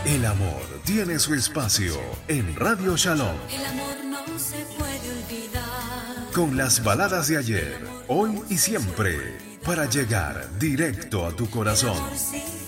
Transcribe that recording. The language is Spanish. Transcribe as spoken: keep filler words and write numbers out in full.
El amor tiene su espacio en Radio Shalom. El amor no se puede olvidar. Con las baladas de ayer, hoy y siempre, para llegar directo a tu corazón.